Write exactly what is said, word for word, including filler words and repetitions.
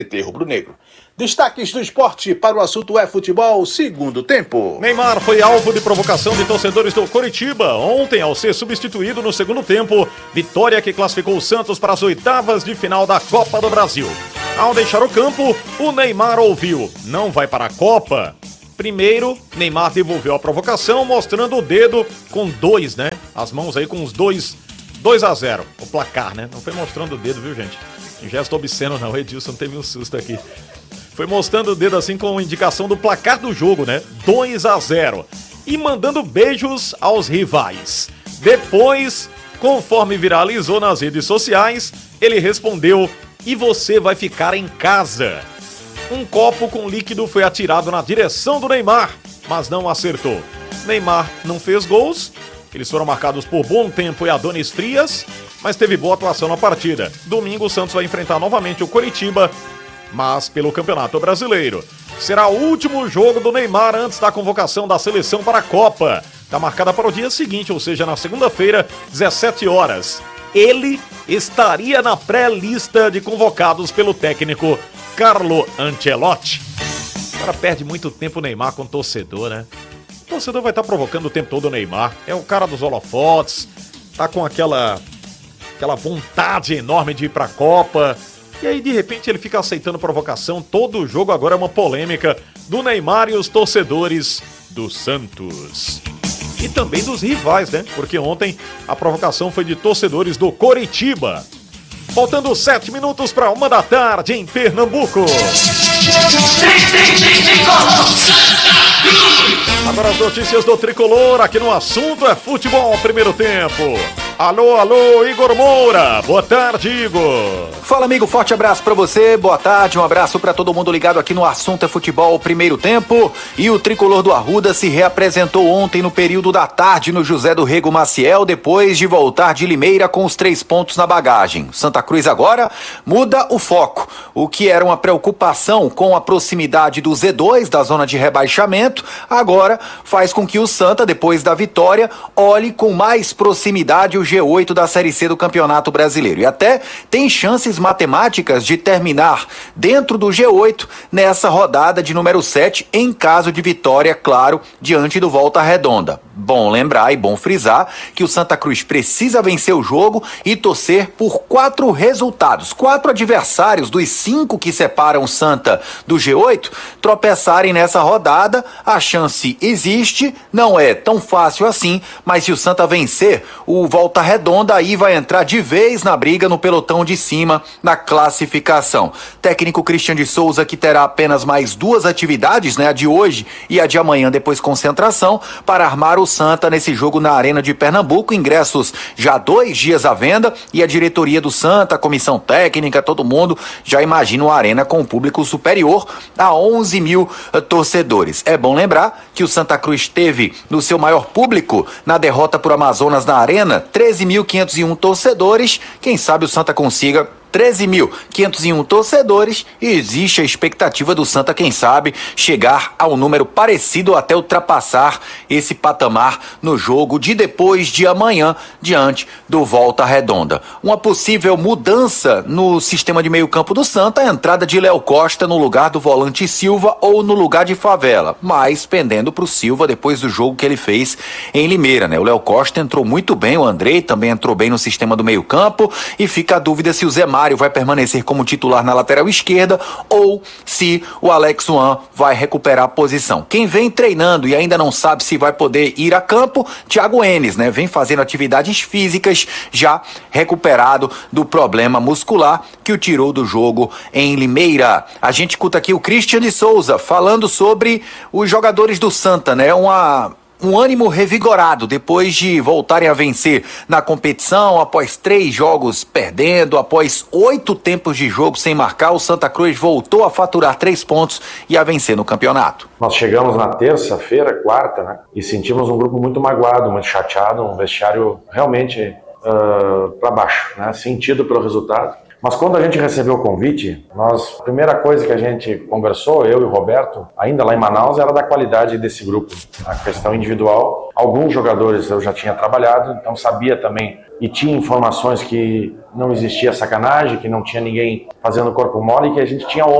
Rubro-negro. Destaques do esporte para o assunto é futebol, segundo tempo. Neymar foi alvo de provocação de torcedores do Coritiba ontem ao ser substituído no segundo tempo. Vitória que classificou o Santos para as oitavas de final da Copa do Brasil. Ao deixar o campo, o Neymar ouviu: não vai para a Copa. Primeiro, Neymar devolveu a provocação mostrando o dedo com dois, né? As mãos aí com os dois, dois a zero. O placar, né? Não foi mostrando o dedo, viu, gente? Gesto obsceno não, o Edilson teve um susto aqui. Foi mostrando o dedo assim com indicação do placar do jogo, né? dois a zero. E mandando beijos aos rivais. Depois, conforme viralizou nas redes sociais, ele respondeu: e você vai ficar em casa. Um copo com líquido foi atirado na direção do Neymar, mas não acertou. Neymar não fez gols. Eles foram marcados por Bom Tempo e Adonis Frias, mas teve boa atuação na partida. Domingo o Santos vai enfrentar novamente o Coritiba, mas pelo Campeonato Brasileiro. Será o último jogo do Neymar antes da convocação da seleção para a Copa. Está marcada para o dia seguinte, ou seja, na segunda-feira, dezessete horas. Ele estaria na pré-lista de convocados pelo técnico Carlo Ancelotti. O cara perde muito tempo o Neymar com o torcedor, né? O torcedor vai estar provocando o tempo todo o Neymar. É o cara dos holofotes, tá com aquela, aquela vontade enorme de ir pra Copa. E aí, de repente, ele fica aceitando provocação. Todo jogo agora é uma polêmica do Neymar e os torcedores do Santos. E também dos rivais, né? Porque ontem a provocação foi de torcedores do Coritiba. Faltando sete minutos para uma da tarde em Pernambuco. Agora as notícias do Tricolor, aqui no Assunto é Futebol Primeiro Tempo. Alô, alô, Igor Moura. Boa tarde, Igor. Fala, amigo, forte abraço pra você, boa tarde, um abraço pra todo mundo ligado aqui no Assunto é Futebol Primeiro Tempo. E o Tricolor do Arruda se reapresentou ontem no período da tarde no José do Rego Maciel, depois de voltar de Limeira com os três pontos na bagagem. Santa Cruz agora muda o foco. O que era uma preocupação com a proximidade do Z dois, da zona de rebaixamento, agora faz com que o Santa, depois da vitória, olhe com mais proximidade o G oito da Série C do Campeonato Brasileiro. E até tem chances matemáticas de terminar dentro do G oito nessa rodada de número sete, em caso de vitória, claro, diante do Volta Redonda. Bom lembrar e bom frisar que o Santa Cruz precisa vencer o jogo e torcer por quatro resultados. Quatro adversários dos cinco que separam o Santa do G oito tropeçarem nessa rodada. A chance existe, não é tão fácil assim, mas se o Santa vencer, o Volta Redonda aí vai entrar de vez na briga no pelotão de cima na classificação. Técnico Christian de Souza, que terá apenas mais duas atividades, né, a de hoje e a de amanhã, depois concentração, para armar o Santa nesse jogo na Arena de Pernambuco. Ingressos já dois dias à venda e a diretoria do Santa, a comissão técnica, todo mundo já imagina uma arena com um público superior a onze mil torcedores. É bom lembrar que o Santa Cruz teve no seu maior público na derrota por Amazonas na Arena treze mil quinhentos e um torcedores. Quem sabe o Santa consiga treze mil quinhentos e um torcedores e existe a expectativa do Santa, quem sabe, chegar ao número parecido, até ultrapassar esse patamar no jogo de depois de amanhã, diante do Volta Redonda. Uma possível mudança no sistema de meio campo do Santa, a entrada de Léo Costa no lugar do volante Silva ou no lugar de Favela, mas pendendo para o Silva depois do jogo que ele fez em Limeira, né? O Léo Costa entrou muito bem, o Andrei também entrou bem no sistema do meio campo e fica a dúvida se o Zé Mário vai permanecer como titular na lateral esquerda ou se o Alex Juan vai recuperar a posição. Quem vem treinando e ainda não sabe se vai poder ir a campo, Thiago Enes, né? Vem fazendo atividades físicas, já recuperado do problema muscular que o tirou do jogo em Limeira. A gente escuta aqui o Christian de Souza falando sobre os jogadores do Santa, né? Uma... Um ânimo revigorado depois de voltarem a vencer na competição, após três jogos perdendo, após oito tempos de jogo sem marcar, o Santa Cruz voltou a faturar três pontos e a vencer no campeonato. Nós chegamos na terça-feira, quarta, né, e sentimos um grupo muito magoado, muito chateado, um vestiário realmente uh, para baixo, né, sentido pelo resultado. Mas quando a gente recebeu o convite, nós, a primeira coisa que a gente conversou, eu e o Roberto, ainda lá em Manaus, era da qualidade desse grupo. A questão individual, alguns jogadores eu já tinha trabalhado, então sabia também e tinha informações que não existia sacanagem, que não tinha ninguém fazendo corpo mole e que a gente tinha